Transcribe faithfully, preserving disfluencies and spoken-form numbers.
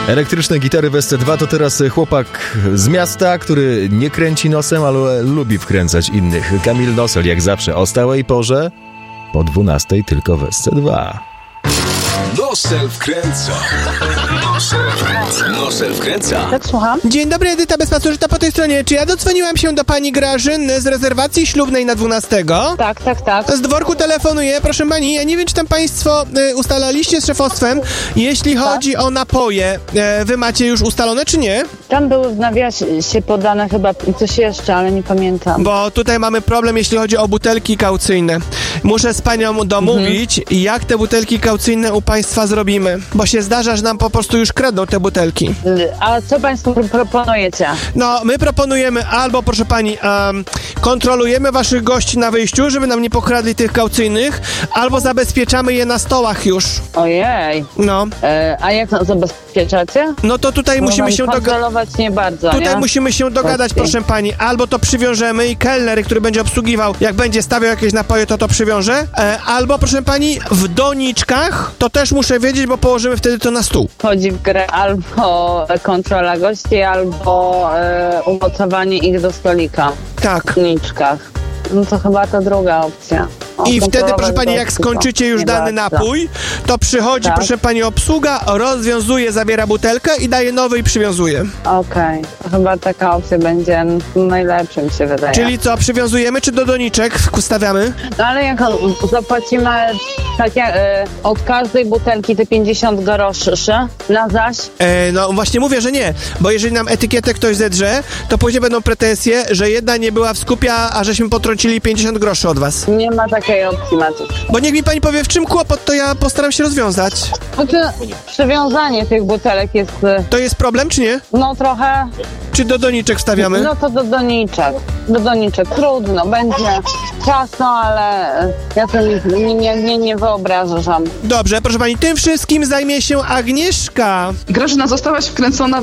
Elektryczne gitary w S C dwa to teraz chłopak z miasta, który nie kręci nosem, ale lubi wkręcać innych. Kamil Nosel, jak zawsze, o stałej porze, po dwunastej tylko w S C dwa. Nosel wkręca. Nosel wkręca. Nosel wkręca. Tak, słucham. Dzień dobry, Edyta Bezpasożyta po tej stronie. Czy ja dodzwoniłam się do pani Grażyny z rezerwacji ślubnej na dwunastego? Tak, tak, tak. Z dworku telefonuję, proszę pani. Ja nie wiem, czy tam państwo y, ustalaliście z szefostwem, jeśli chodzi o napoje. Y, wy macie już ustalone, czy nie? Tam były w nawiasie podane chyba coś jeszcze, ale nie pamiętam. Bo tutaj mamy problem, jeśli chodzi o butelki kaucyjne. Muszę z panią domówić, mhm. jak te butelki kaucyjne u państwa zrobimy. Bo się zdarza, że nam po prostu już kradną te butelki. A co państwo pro- proponujecie? No, my proponujemy albo, proszę pani, um, kontrolujemy waszych gości na wyjściu, żeby nam nie pokradli tych kaucyjnych, albo zabezpieczamy je na stołach już. Ojej. No. E, a jak to zabezpieczacie? No to tutaj Bo musimy się dogadać. kontrolować nie bardzo, Tutaj nie? musimy się dogadać, Właśnie. proszę pani. Albo to przywiążemy i kelner, który będzie obsługiwał, jak będzie stawiał jakieś napoje, to to przywiąże. E, albo, proszę pani, w doniczkach, to też muszę wiedzieć, bo położymy wtedy to na stół. Chodzi w grę albo kontrola gości, albo e, umocowanie ich do stolika. Tak. W niczkach. No to chyba ta druga opcja. O, I wtedy, proszę pani, jak gości, skończycie już nie dany bardzo. napój, to przychodzi, Tak. proszę pani, obsługa, rozwiązuje, zabiera butelkę i daje nowy i przywiązuje. Okej, to chyba taka opcja będzie najlepsza, mi się wydaje. Czyli co, przywiązujemy, czy do doniczek wstawiamy? No ale jak zapłacimy tak jak, e, od każdej butelki te pięćdziesiąt groszy na zaś, E, no właśnie mówię, że nie, bo jeżeli nam etykietę ktoś zedrze, to później będą pretensje, że jedna nie była w skupie, a żeśmy potrącili pięćdziesiąt groszy od was. nie ma takiej opcji, Maciek. Bo niech mi pani powie, w czym kłopot, to ja postaram się rozwiązać. Znaczy, przywiązanie tych butelek jest, e, To jest problem, czy nie? no trochę, Czy do doniczek wstawiamy? no to do doniczek. Do doniczek trudno, będzie ciasno, ale e, ja sobie nie, nie, nie, nie wyobrażam. Dobrze, proszę pani, tym wszystkim zajmie się Agnieszka. Grażyna, zostałaś wkręcona